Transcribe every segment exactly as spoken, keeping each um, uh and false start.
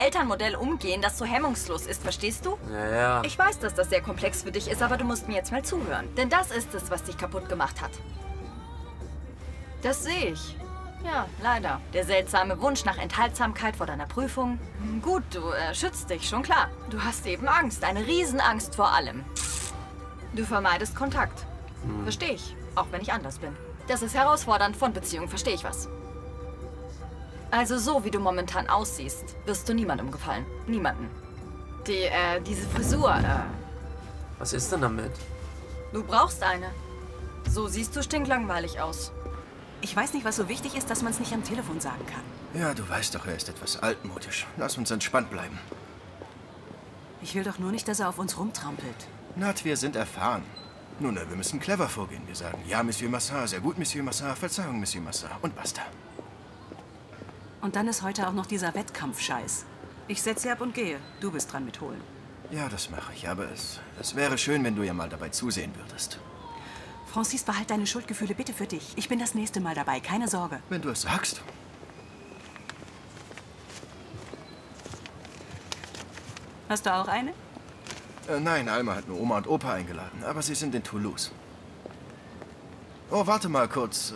Elternmodell umgehen, das so hemmungslos ist, verstehst du? Ja, ja. Ich weiß, dass das sehr komplex für dich ist, aber du musst mir jetzt mal zuhören. Denn das ist es, was dich kaputt gemacht hat. Das sehe ich. Ja, leider. Der seltsame Wunsch nach Enthaltsamkeit vor deiner Prüfung. Gut, du äh, schützt dich, schon klar. Du hast eben Angst, eine Riesenangst vor allem. Du vermeidest Kontakt. Hm. Verstehe ich, auch wenn ich anders bin. Das ist herausfordernd von Beziehungen, verstehe ich was. Also so, wie du momentan aussiehst, wirst du niemandem gefallen. Niemanden. Die, äh, diese Frisur, äh... Was ist denn damit? Du brauchst eine. So siehst du stinklangweilig aus. Ich weiß nicht, was so wichtig ist, dass man es nicht am Telefon sagen kann. Ja, du weißt doch, er ist etwas altmodisch. Lass uns entspannt bleiben. Ich will doch nur nicht, dass er auf uns rumtrampelt. Nat, wir sind erfahren. Nun, wir müssen clever vorgehen. Wir sagen, ja, Monsieur Massard, sehr gut, Monsieur Massard, Verzeihung, Monsieur Massard. Und basta. Und dann ist heute auch noch dieser Wettkampfscheiß. Ich setze sie ab und gehe. Du bist dran mit holen. Ja, das mache ich. Aber es, es wäre schön, wenn du ihr mal dabei zusehen würdest. Francis, behalt deine Schuldgefühle bitte für dich. Ich bin das nächste Mal dabei, keine Sorge. Wenn du es sagst. Hast du auch eine? Äh, nein, Alma hat nur Oma und Opa eingeladen, aber sie sind in Toulouse. Oh, warte mal kurz.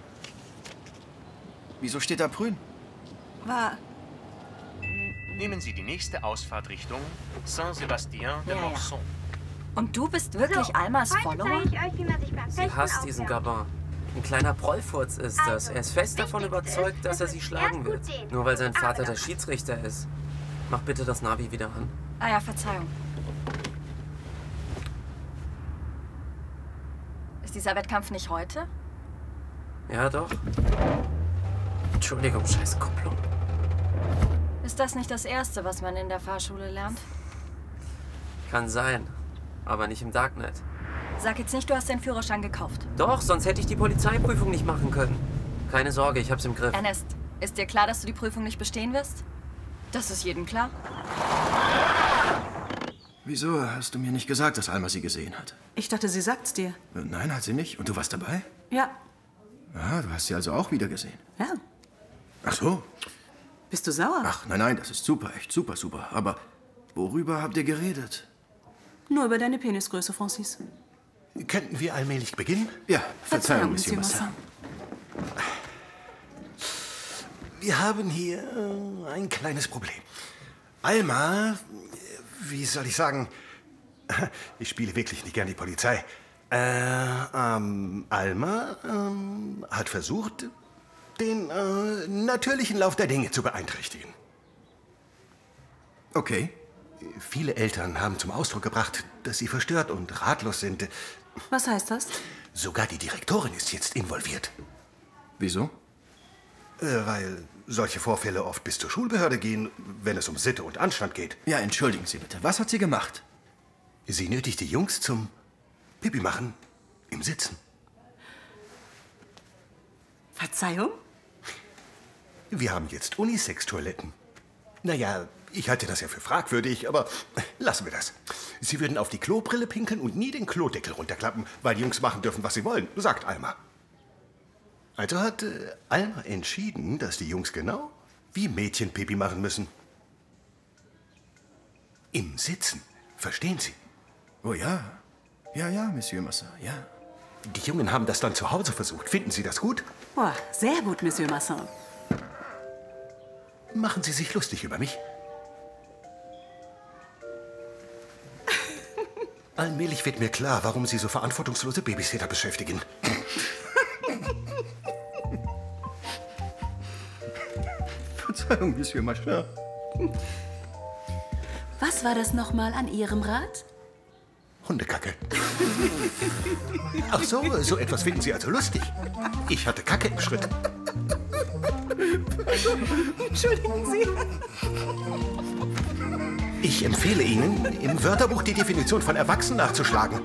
Wieso steht da Prün? War... Nehmen Sie die nächste Ausfahrt Richtung Saint-Sébastien de Ja, ja. Morson. Und du bist wirklich So, Almas heute Follower? zeige ich euch, wie man sich beim Sie Fechten hasst diesen aufwärmt. Gabin. Ein kleiner Prollfurz ist das. Er ist fest davon überzeugt, dass er sie schlagen wird. Nur weil sein Vater der Schiedsrichter ist. Mach bitte das Navi wieder an. Ah ja, Verzeihung. Ist dieser Wettkampf nicht heute? Ja, doch. Entschuldigung, scheiß Kupplung. Ist das nicht das Erste, was man in der Fahrschule lernt? Kann sein. Aber nicht im Darknet. Sag jetzt nicht, du hast den Führerschein gekauft. Doch, sonst hätte ich die Polizeiprüfung nicht machen können. Keine Sorge, ich hab's im Griff. Ernest, ist dir klar, dass du die Prüfung nicht bestehen wirst? Das ist jedem klar. Wieso hast du mir nicht gesagt, dass Alma sie gesehen hat? Ich dachte, sie sagt's dir. Äh, Nein, hat sie nicht. Und du warst dabei? Ja. Ah, du hast sie also auch wieder gesehen. Ja. Ach so. Bist du sauer? Ach, nein, nein, das ist super, echt super, super. Aber worüber habt ihr geredet? Nur über deine Penisgröße, Francis. Könnten wir allmählich beginnen? Ja, Verzeihung, Monsieur Massard. Wir haben hier äh, ein kleines Problem. Alma, äh, wie soll ich sagen, ich spiele wirklich nicht gern die Polizei. Äh, ähm, Alma ähm, hat versucht, den äh, natürlichen Lauf der Dinge zu beeinträchtigen. Okay. Viele Eltern haben zum Ausdruck gebracht, dass sie verstört und ratlos sind. Was heißt das? Sogar die Direktorin ist jetzt involviert. Wieso? Äh, weil solche Vorfälle oft bis zur Schulbehörde gehen, wenn es um Sitte und Anstand geht. Ja, entschuldigen Sie bitte. Was hat sie gemacht? Sie nötigt die Jungs zum Pipi machen im Sitzen. Verzeihung? Wir haben jetzt Unisex-Toiletten. Naja, ich halte das ja für fragwürdig, aber lassen wir das. Sie würden auf die Klobrille pinkeln und nie den Klodeckel runterklappen, weil die Jungs machen dürfen, was sie wollen, sagt Alma. Also hat äh, Alma entschieden, dass die Jungs genau wie Mädchen Pipi machen müssen. Im Sitzen, verstehen Sie? Oh ja. Ja, ja, Monsieur Massard, ja. Die Jungen haben das dann zu Hause versucht. Finden Sie das gut? Boah, sehr gut, Monsieur Masson. Machen Sie sich lustig über mich? Allmählich wird mir klar, warum Sie so verantwortungslose Babysitter beschäftigen. Verzeihung, Monsieur Massard. Was war das nochmal an Ihrem Rat? Hundekacke. Ach so, so etwas finden Sie also lustig. Ich hatte Kacke im Schritt. Entschuldigen Sie. Ich empfehle Ihnen, im Wörterbuch die Definition von Erwachsen nachzuschlagen.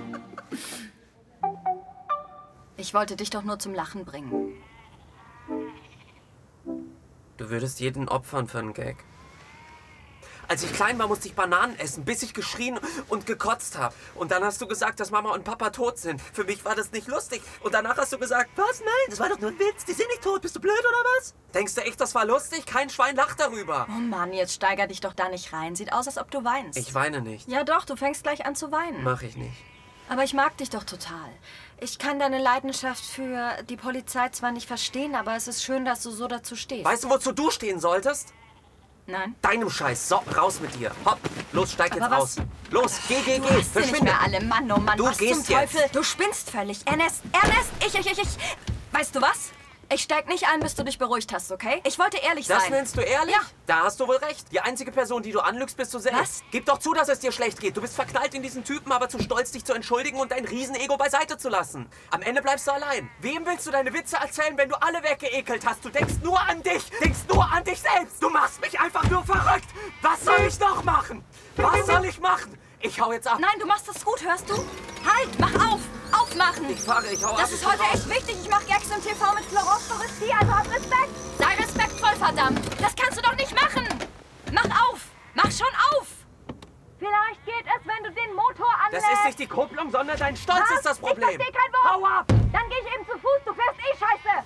Ich wollte dich doch nur zum Lachen bringen. Du würdest jeden opfern für einen Gag. Als ich klein war, musste ich Bananen essen, bis ich geschrien und gekotzt habe. Und dann hast du gesagt, dass Mama und Papa tot sind. Für mich war das nicht lustig. Und danach hast du gesagt, was? Nein, das war doch nur ein Witz. Die sind nicht tot. Bist du blöd oder was? Denkst du echt, das war lustig? Kein Schwein lacht darüber. Oh Mann, jetzt steiger dich doch da nicht rein. Sieht aus, als ob du weinst. Ich weine nicht. Ja doch, du fängst gleich an zu weinen. Mach ich nicht. Aber ich mag dich doch total. Ich kann deine Leidenschaft für die Polizei zwar nicht verstehen, aber es ist schön, dass du so dazu stehst. Weißt du, wozu du stehen solltest? Nein? Deinem Scheiß. So, raus mit dir. Hopp, los, steig Aber jetzt was- raus. Los, geh, geh, Du geh. hast sie nicht Verschwinde. mehr alle. Mann, oh Mann, Du was gehst zum Teufel? jetzt. Du spinnst völlig. Ernest, Ernest, ich, ich, ich, ich. Weißt du was? Ich steig nicht ein, bis du dich beruhigt hast, okay? Ich wollte ehrlich Das sein. nennst du ehrlich? Ja. Da hast du wohl recht. Die einzige Person, die du anlügst, bist du selbst. Was? Gib doch zu, dass es dir schlecht geht. Du bist verknallt in diesen Typen, aber zu stolz, dich zu entschuldigen und dein Riesenego beiseite zu lassen. Am Ende bleibst du allein. Wem willst du deine Witze erzählen, wenn du alle weggeekelt hast? Du denkst nur an dich. Denkst nur an dich selbst. Du machst mich einfach nur verrückt. Was soll ich noch machen? Was soll ich machen? Ich hau jetzt ab. Nein, du machst das gut, hörst du? Halt, mach auf! Aufmachen! Ich fahre, ich hau ab. Das ist ich bin heute raus. echt wichtig. Ich mache Gags im T V mit Florence Foresti, also hab Respekt. Sei respektvoll, verdammt. Das kannst du doch nicht machen. Mach auf! Mach schon auf! Vielleicht geht es, wenn du den Motor Das anlässt. ist nicht die Kupplung, sondern dein Stolz Was? ist das Problem. Ich versteh kein Wort. Hau ab! Dann geh ich eben zu Fuß. Du fährst eh scheiße.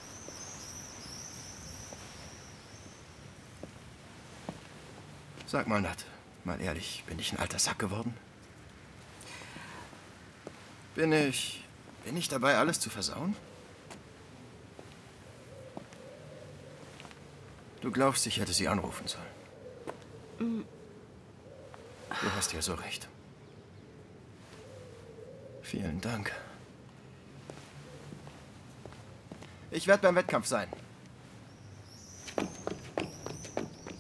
Sag mal, Nat, mal ehrlich, bin ich ein alter Sack geworden? Bin ich... bin ich dabei, alles zu versauen? Du glaubst, ich hätte sie anrufen sollen. Du hast ja so recht. Vielen Dank. Ich werde beim Wettkampf sein.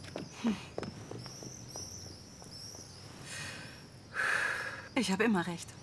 Ich habe immer recht.